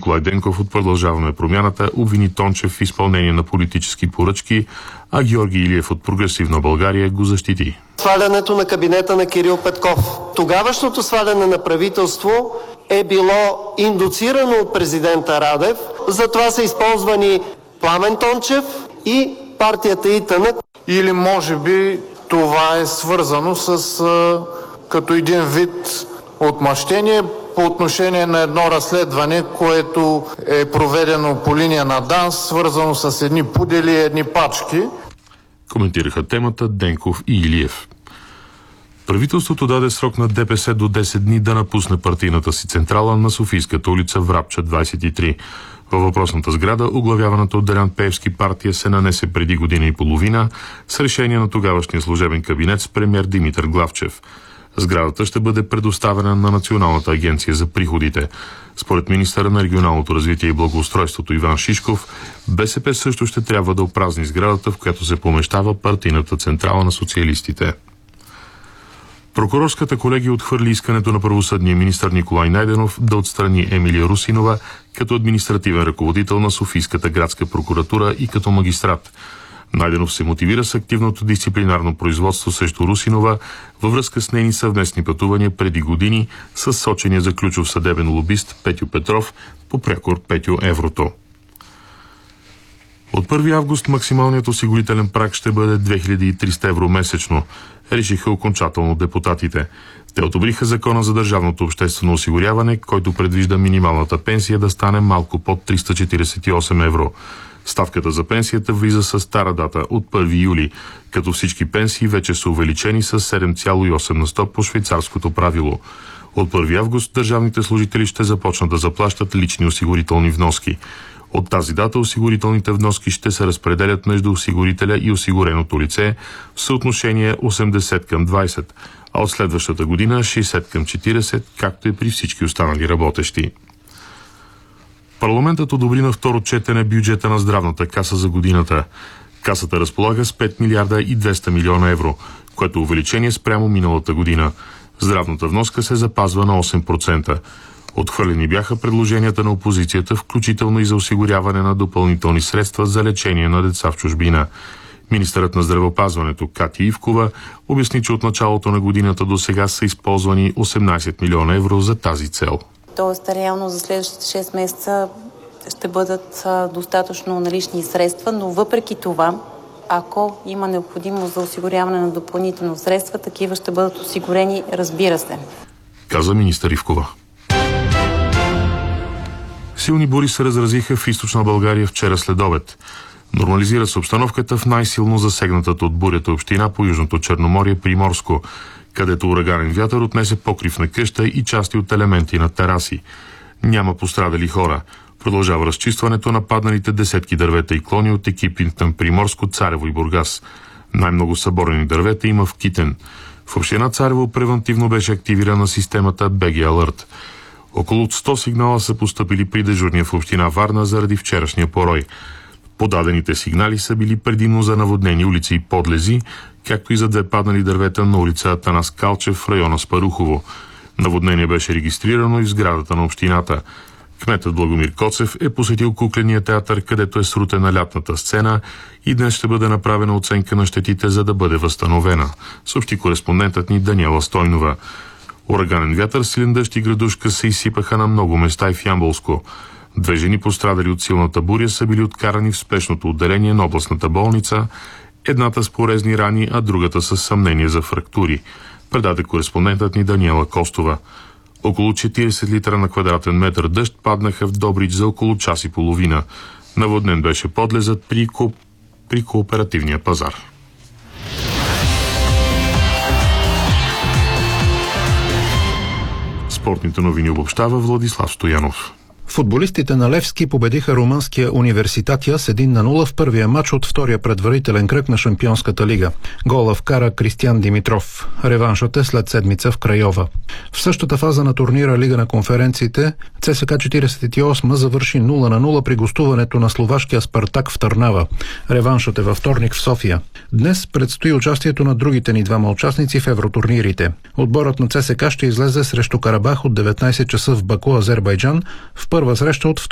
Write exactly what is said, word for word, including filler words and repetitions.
Николай Денков от Продължаваме промяната обвини Тончев в изпълнение на политически поръчки, а Георги Илиев от Прогресивна България го защити. Свалянето на кабинета на Кирил Петков. Тогавашното сваляне на правителство е било индуцирано от президента Радев. Затова са използвани Пламен Тончев и партията ИТН. Или може би това е свързано с а, като един вид отмъщение по отношение на едно разследване, което е проведено по линия на ДАНС, свързано с едни пудели и едни пачки. Коментираха темата Денков и Илиев. Правителството даде срок на ДПС до десет дни да напусне партийната си централа на Софийската улица Врабча двадесет и три. Във въпросната сграда оглавяваната от Делян Пеевски партия се нанесе преди година и половина с решение на тогавашния служебен кабинет с премиер Димитър Главчев. Сградата ще бъде предоставена на Националната агенция за приходите. Според министъра на регионалното развитие и благоустройството Иван Шишков, БСП също ще трябва да опразни сградата, в която се помещава партийната централа на социалистите. Прокурорската колегия отхвърли искането на правосъдния министър Николай Найденов да отстрани Емилия Русинова като административен ръководител на Софийската градска прокуратура и като магистрат. Найденов се мотивира с активното дисциплинарно производство срещу Русинова във връзка с нейни съвместни пътувания преди години с сочения за ключов съдебен лобист Петю Петров по прякор Петю Еврото. От първи август максималният осигурителен праг ще бъде две хиляди и триста евро месечно, решиха окончателно депутатите. Те одобриха закона за държавното обществено осигуряване, който предвижда минималната пенсия да стане малко под триста четиридесет и осем евро. Ставката за пенсията влиза с стара дата от първи юли, като всички пенсии вече са увеличени с седем цяло и осем на сто по швейцарското правило. От първи август държавните служители ще започнат да заплащат лични осигурителни вноски. От тази дата осигурителните вноски ще се разпределят между осигурителя и осигуреното лице в съотношение осемдесет към двадесет, а от следващата година шейсет към четиридесет, както и при всички останали работещи. Парламентът одобри на второ четене бюджета на здравната каса за годината. Касата разполага с пет милиарда и двеста милиона евро, което е увеличение спрямо миналата година. Здравната вноска се запазва на осем процента. Отхвърлени бяха предложенията на опозицията, включително и за осигуряване на допълнителни средства за лечение на деца в чужбина. Министърът на здравеопазването Кати Ивкова обясни, че от началото на годината до сега са използвани осемнадесет милиона евро за тази цел. Тоест, реално за следващите шест месеца ще бъдат достатъчно налични средства, но въпреки това, ако има необходимост за осигуряване на допълнително средства, такива ще бъдат осигурени, разбира се. Каза министър Ивкова. Силни бури се разразиха в източна България вчера след обед. Нормализира се обстановката в най-силно засегнатата от бурята община по Южното Черноморие Приморско, където ураганен вятър отнесе покрив на къща и части от елементи на тераси. Няма пострадали хора. Продължава разчистването на падналите десетки дървета и клони от екипите на Приморско, Царево и Бургас. Най-много съборени дървета има в Китен. В община Царево превентивно беше активирана системата би джи Alert. Около сто сигнала са постъпили при дежурния в община Варна заради вчерашния порой. Подадените сигнали са били предимно за наводнени улици и подлези, както и за две паднали дървета на улица Атанас Калчев в района Спарухово. Наводнение беше регистрирано и в сградата на общината. Кметът Благомир Коцев е посетил кукления театър, където е срутена лятната сцена и днес ще бъде направена оценка на щетите, за да бъде възстановена, съобщи кореспондентът ни Даниела Стойнова. Ураганен вятър, силен дъжд и градушка се изсипаха на много места и в Ямболско. Две жени, пострадали от силната буря, са били откарани в спешното отделение на областната болница, едната с порезни рани, а другата с съмнение за фрактури, предаде кореспондентът ни Даниела Костова. Около четиридесет литра на квадратен метър дъжд паднаха в Добрич за около час и половина. Наводнен беше подлезът при, ко... при кооперативния пазар. Спортните новини обобщава Владислав Стоянов. Футболистите на Левски победиха румънския Университатия с един на нула в първия матч от втория предварителен кръг на Шампионската лига. Гола вкара Кристиян Димитров. Реваншът е след седмица в Крайова. В същата фаза на турнира Лига на конференциите ЦСКА четиридесет и осма завърши нула на нула при гостуването на словашкия Спартак в Търнава. Реваншът е във вторник в София. Днес предстои участието на другите ни двама участници в евротурнирите. Отборът на ЦСКА ще излезе срещу Карабах от деветнадесет часа в Баку, Азербайджан, в първа среща от